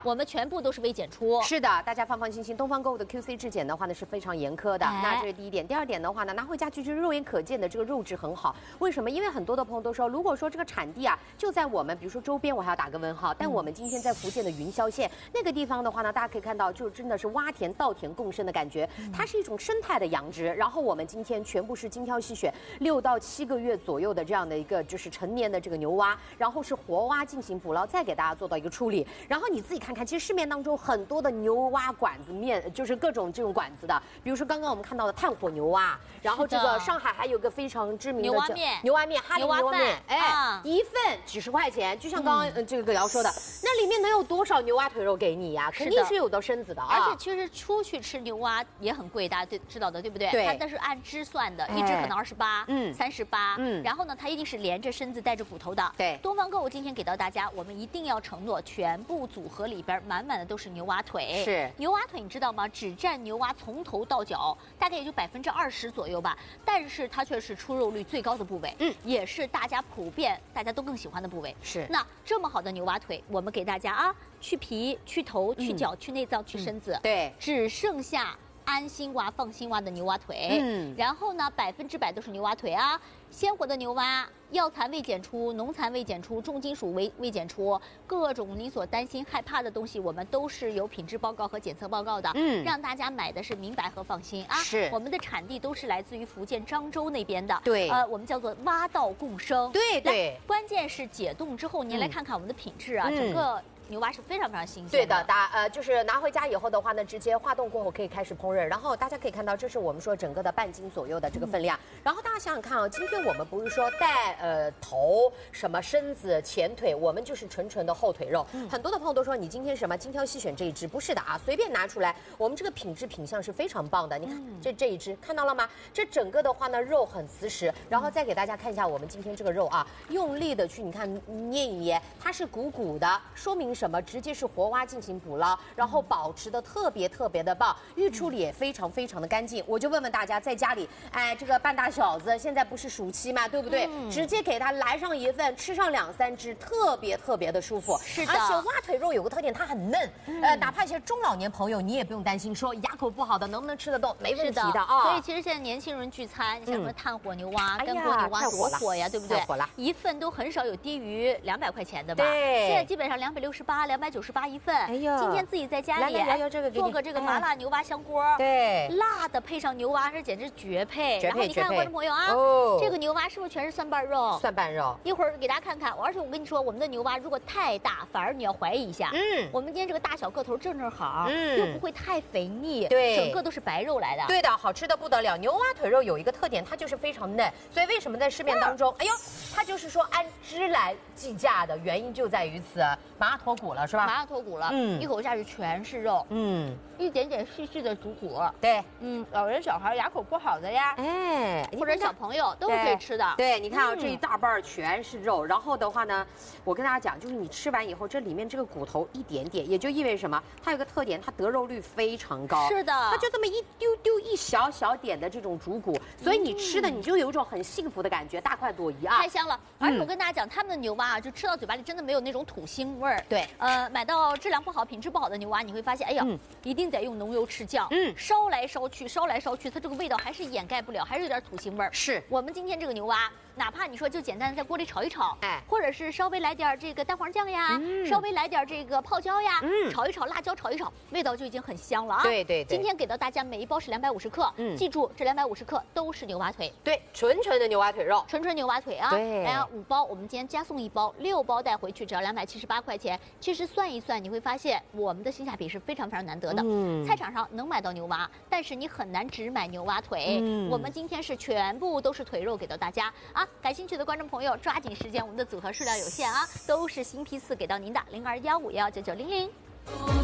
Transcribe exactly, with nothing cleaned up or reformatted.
我们全部都是微检出。 是的，大家放放心心。东方购物的 Q C 质检的话呢是非常严苛的， 哎、 那这是第一点。第二点的话呢，拿回家就是肉眼可见的这个肉质很好。为什么？因为很多的朋友都说，如果说这个产地啊就在我们比如说周边，我还要打个问号。但我们今天在福建的云霄县、嗯、那个地方的话呢，大家可以看到，就真的是洼田稻田共生的感觉，它是一种生态的养殖。然后我们今天全部是精挑细选，六到七个月左右的这样的一个就是成年的这个牛蛙，然后是活蛙进行捕捞，再给大家做到一个处理。然后你自己看看，其实市面当中很多的牛蛙管子面，就是各种这种管子的，比如说刚刚我们看到的炭火牛蛙，然后这个上海还有个非常知名的牛蛙面， 牛蛙面，哈林牛蛙面，哎， 啊、 一份几十块钱，就像刚刚、嗯、这个葛瑶说的，那里面能有多少牛蛙腿肉给你呀、啊？肯定是有的身子的啊。 而且其实出去吃牛蛙也很贵，大家对知道的对不对？ 对， 它那是按只算的，一只可能二十八，嗯，三十八，嗯，然后呢，它一定是连着身子带着骨头的。 对， 东方购物今天给到大家，我们一定要承诺，全部组合里边满满的都是牛蛙腿。 是牛蛙腿，你知道吗？只占牛蛙从头到脚大概也就百分之二十左右吧，但是它却是出肉率最高的部位，嗯，也是大家普遍大家都更喜欢的部位。 是， 那这么好的牛蛙腿，我们给大家啊，去皮、去头、去脚、嗯、去内脏、去身子， 嗯、对， 只剩下安心蛙、放心蛙的牛蛙腿。嗯，然后呢，百分之百都是牛蛙腿啊，鲜活的牛蛙。药残未检出，农残未检出，重金属未未检出，各种你所担心害怕的东西，我们都是有品质报告和检测报告的，嗯，让大家买的是明白和放心啊。 是， 我们的产地都是来自于福建漳州那边的， 对， 呃，我们叫做蛙道共生， 对对。 关键是解冻之后，您来看看我们的品质啊，嗯、整个。牛蛙是非常非常新鲜的。 对的，大呃就是拿回家以后的话呢，直接化冻过后可以开始烹饪。然后大家可以看到，这是我们说整个的半斤左右的这个分量。嗯、然后大家想想看啊，今天我们不是说带呃头什么身子前腿，我们就是纯纯的后腿肉。嗯、很多的朋友都说你今天什么精挑细选这一只，不是的啊，随便拿出来，我们这个品质品相是非常棒的。你看、嗯、这这一只看到了吗？这整个的话呢，肉很瓷实。然后再给大家看一下我们今天这个肉啊，用力的去你看捏一捏，它是鼓鼓的，说明什么？直接是活蛙进行捕捞，然后保持的特别特别的棒，预处理也非常非常的干净。我就问问大家，在家里，哎，这个半大小子现在不是暑期嘛，对不对？嗯、直接给它来上一份，吃上两三只，特别特别的舒服。 是的， 而且蛙腿肉有个特点，它很嫩，嗯、呃，哪怕一些中老年朋友，你也不用担心说牙口不好的能不能吃得动，没问题的啊。 哦、所以其实现在年轻人聚餐，你像什么炭火牛蛙、干锅牛蛙多火呀，对不对？ 火了， 一份都很少有低于两百块钱的吧？ 对， 现在基本上两百六十八、两百九十八一份。哎呦，今天自己在家里来来这个做个这个麻辣牛蛙香锅， 对， 辣的配上牛蛙，这简直绝配。 绝配， 然后你看观众朋友啊， 哦， 这个牛蛙是不是全是蒜瓣肉？ 蒜瓣肉， 一会儿给大家看看。而且我跟你说，我们的牛蛙如果太大，反而你要怀疑一下。嗯，我们今天这个大小个头正正好，嗯，又不会太肥腻， 对， 整个都是白肉来的。 对的，好吃的不得了。牛蛙腿肉有一个特点，它就是非常嫩，所以为什么在市面当中，哎呦，它就是说按只来计价的原因就在于此，麻辣脱骨了是吧？ 麻辣脱骨了，嗯，一口下去全是肉，嗯，一点点细细的足骨， 对， 嗯，老人小孩牙口不好的呀，哎，或者小朋友都是可以吃的。 对，你看啊，这一大半全是肉，然后的话呢，我跟大家讲，就是你吃完以后，这里面这个骨头一点点，也就意味着什么？它有个特点，它得肉率非常高。 是的， 它就这么一丢丢一小小点的这种足骨，所以你吃的你就有一种很幸福的感觉，大快朵颐啊， 太香了。而且我跟大家讲，他们的牛蛙啊，就吃到嘴巴里真的没有那种土腥味儿。 对， 呃，买到质量不好、品质不好的牛蛙，你会发现，哎呀，嗯、一定得用浓油赤酱，嗯，烧来烧去，烧来烧去，它这个味道还是掩盖不了，还是有点土腥味儿。 是我们今天这个牛蛙，哪怕你说就简单的在锅里炒一炒，哎，或者是稍微来点这个蛋黄酱呀，嗯、稍微来点这个泡椒呀，嗯，炒一炒，辣椒炒一炒，味道就已经很香了啊。 对对对。 今天给到大家每一包是两百五十克，嗯，记住这两百五十克都是牛蛙腿， 对，纯纯的牛蛙腿肉， 纯纯牛蛙腿啊。 对。 然后五包，我们今天加送一包，六包带回去只要两百七十八块钱。其实算一算，你会发现我们的性价比是非常非常难得的。嗯。菜场上能买到牛蛙，但是你很难只买牛蛙腿。嗯。我们今天是全部都是腿肉给到大家啊！感兴趣的观众朋友抓紧时间，我们的组合数量有限啊，都是新批次给到您的零二幺五幺九九零零。